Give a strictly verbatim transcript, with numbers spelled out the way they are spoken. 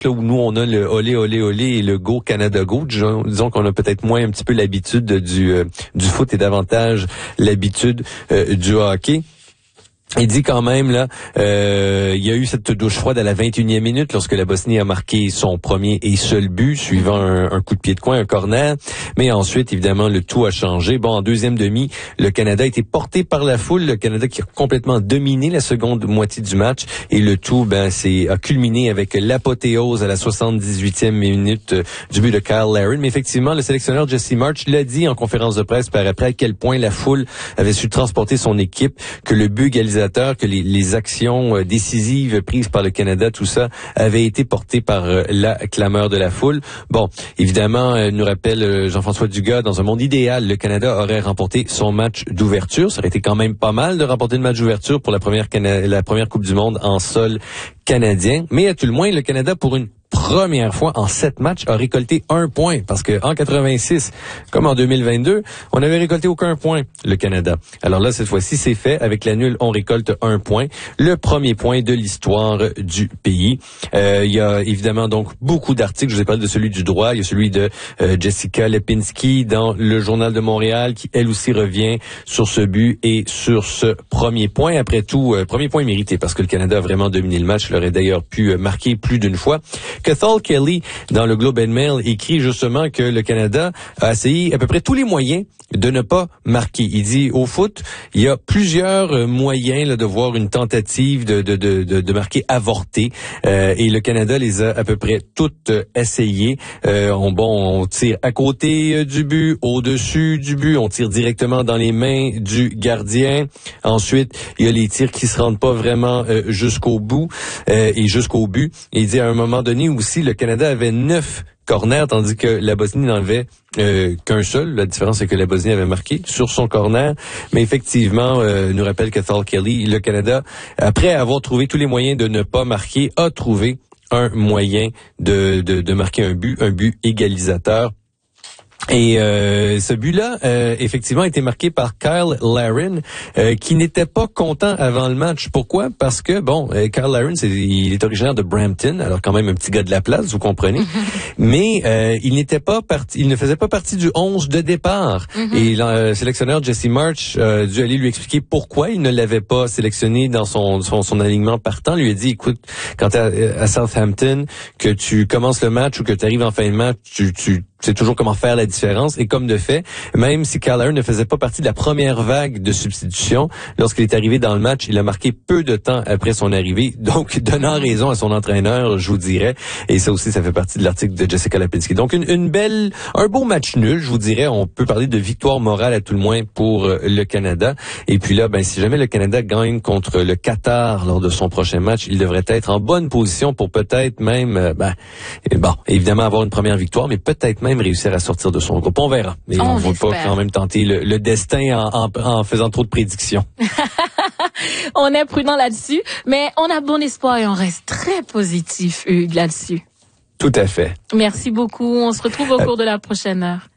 là où nous on a le olé olé olé et le go Canada go, disons, disons qu'on a peut-être moins un petit peu l'habitude du euh, du foot et davantage l'habitude euh, du hockey. Il dit quand même, là, euh, il y a eu cette douche froide à la vingt et unième minute lorsque la Bosnie a marqué son premier et seul but, suivant un, un coup de pied de coin, un corner. Mais ensuite, évidemment, le tout a changé. Bon, en deuxième demi, le Canada a été porté par la foule. Le Canada qui a complètement dominé la seconde moitié du match. Et le tout, ben, c'est a culminé avec l'apothéose à la soixante-dix-huitième minute euh, du but de Kyle Larin. Mais effectivement, le sélectionneur Jesse March l'a dit en conférence de presse par après à quel point la foule avait su transporter son équipe, que le but égalisateur, que les, les actions euh, décisives prises par le Canada, tout ça, avait été porté par euh, la clameur de la foule. Bon, évidemment, euh, nous rappelle euh, Jean-François Dugas, dans un monde idéal, le Canada aurait remporté son match d'ouverture. Ça aurait été quand même pas mal de remporter le match d'ouverture pour la première Cana- la première Coupe du Monde en sol canadien. Mais à tout le moins, le Canada, pour une première fois en sept matchs, a récolté un point. Parce que en quatre-vingt-six, comme en deux mille vingt-deux, on n'avait récolté aucun point, le Canada. Alors là, cette fois-ci, c'est fait. Avec la nulle, on récolte un point. Le premier point de l'histoire du pays. Euh, il y a évidemment donc beaucoup d'articles. Je vous ai parlé de celui du droit. Il y a celui de euh, Jessica Lipinski dans le Journal de Montréal, qui elle aussi revient sur ce but et sur ce premier point. Après tout, euh, premier point mérité, parce que le Canada a vraiment dominé le match. Il aurait d'ailleurs pu euh, marquer plus d'une fois. Cathal Kelly, dans le Globe and Mail, écrit justement que le Canada a essayé à peu près tous les moyens de ne pas marquer. Il dit, au foot, il y a plusieurs euh, moyens là, de voir une tentative de, de, de, de, de marquer avortée. Euh, et le Canada les a à peu près toutes euh, essayées. Euh, on, bon, on tire à côté euh, du but, au-dessus du but, on tire directement dans les mains du gardien. Ensuite, il y a les tirs qui se rendent pas vraiment euh, jusqu'au bout euh, et jusqu'au but. Et il dit, à un moment donné aussi, le Canada avait neuf corner, tandis que la Bosnie n'en avait euh, qu'un seul. La différence, c'est que la Bosnie avait marqué sur son corner. Mais effectivement, euh, nous rappelle Cathal Kelly, le Canada, après avoir trouvé tous les moyens de ne pas marquer, a trouvé un moyen de, de, de marquer un but, un but égalisateur. Et euh, ce but-là, euh, effectivement, a été marqué par Kyle Larin, euh, qui n'était pas content avant le match. Pourquoi? Parce que, bon, euh, Kyle Larin, c'est, il est originaire de Brampton, alors quand même un petit gars de la place, vous comprenez. Mais euh, il n'était pas parti, il ne faisait pas partie du onze de départ. Mm-hmm. Et le sélectionneur Jesse March a dû aller lui expliquer pourquoi il ne l'avait pas sélectionné dans son, son, son alignement partant. Il lui a dit, écoute, quand tu es à Southampton, que tu commences le match ou que tu arrives en fin de match, tu, tu c'est toujours comment faire la différence. Et comme de fait, même si Kyle Larin ne faisait pas partie de la première vague de substitution, lorsqu'il est arrivé dans le match, il a marqué peu de temps après son arrivée. Donc, donnant raison à son entraîneur, je vous dirais. Et ça aussi, ça fait partie de l'article de Jessica Lipinski. Donc, une, une belle, un beau match nul, je vous dirais. On peut parler de victoire morale à tout le moins pour euh, le Canada. Et puis là, ben, si jamais le Canada gagne contre le Qatar lors de son prochain match, il devrait être en bonne position pour peut-être même, euh, ben, bon, évidemment avoir une première victoire, mais peut-être même réussir à sortir de son groupe. On verra. Mais on ne va pas quand même tenter le, le destin en, en, en faisant trop de prédictions. On est prudent là-dessus, mais on a bon espoir et on reste très positif, Hugues, là-dessus. Tout à fait. Merci beaucoup. On se retrouve au cours de la prochaine heure.